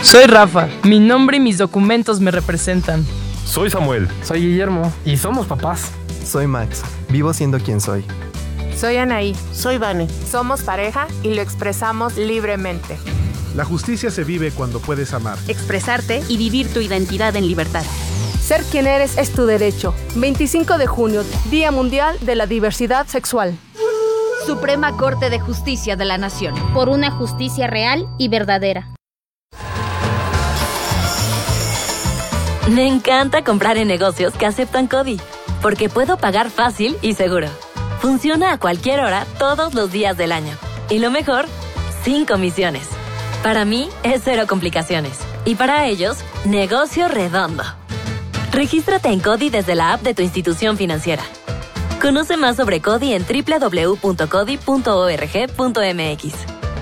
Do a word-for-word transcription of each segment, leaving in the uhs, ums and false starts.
Soy Rafa. Mi nombre y mis documentos me representan. Soy Samuel. Soy Guillermo. Y somos papás. Soy Max. Vivo siendo quien soy. Soy Anaí. Soy Vane. Somos pareja y lo expresamos libremente. La justicia se vive cuando puedes amar, expresarte y vivir tu identidad en libertad. Ser quien eres es tu derecho. veinticinco de junio, Día Mundial de la Diversidad Sexual. Suprema Corte de Justicia de la Nación. Por una justicia real y verdadera. Me encanta comprar en negocios que aceptan CODI, porque puedo pagar fácil y seguro. Funciona a cualquier hora, todos los días del año. Y lo mejor, sin comisiones. Para mí, es cero complicaciones. Y para ellos, negocio redondo. Regístrate en CODI desde la app de tu institución financiera. Conoce más sobre CODI en doble u doble u doble u punto codi punto org punto m x.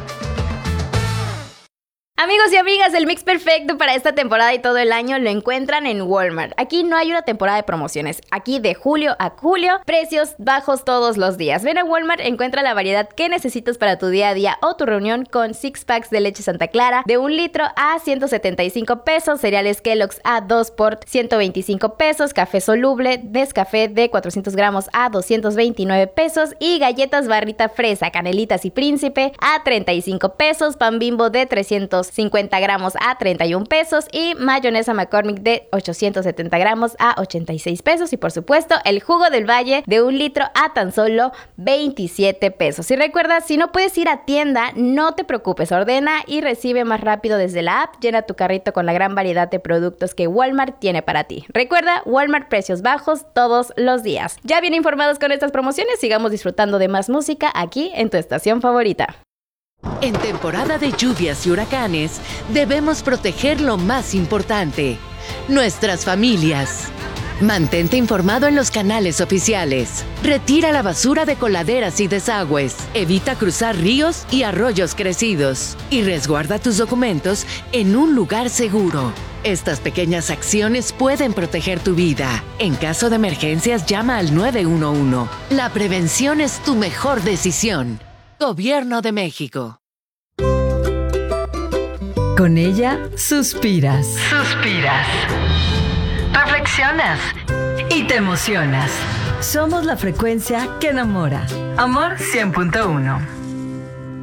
Amigos y amigas, el mix perfecto para esta temporada y todo el año lo encuentran en Walmart. Aquí no hay una temporada de promociones. Aquí de julio a julio, precios bajos todos los días. Ven a Walmart, encuentra la variedad que necesitas para tu día a día o tu reunión con six packs de leche Santa Clara de un litro a ciento setenta y cinco pesos, cereales Kellogg's a dos por ciento veinticinco pesos, café soluble Nescafé de cuatrocientos gramos a doscientos veintinueve pesos y galletas barrita fresa, canelitas y príncipe a treinta y cinco pesos, pan Bimbo de trescientos cincuenta gramos a treinta y un pesos y mayonesa McCormick de ochocientos setenta gramos a ochenta y seis pesos y por supuesto el jugo del Valle de un litro a tan solo veintisiete pesos. Y recuerda, si no puedes ir a tienda, no te preocupes, ordena y recibe más rápido desde la app. Llena tu carrito con la gran variedad de productos que Walmart tiene para ti. Recuerda, Walmart, precios bajos todos los días. Ya bien informados con estas promociones, sigamos disfrutando de más música aquí en tu estación favorita. En temporada de lluvias y huracanes, debemos proteger lo más importante, nuestras familias. Mantente informado en los canales oficiales. Retira la basura de coladeras y desagües. Evita cruzar ríos y arroyos crecidos. Y resguarda tus documentos en un lugar seguro. Estas pequeñas acciones pueden proteger tu vida. En caso de emergencias, llama al nueve uno uno. La prevención es tu mejor decisión. Gobierno de México. Con ella, suspiras. Suspiras. Reflexionas. Y te emocionas. Somos la frecuencia que enamora. Amor cien punto uno.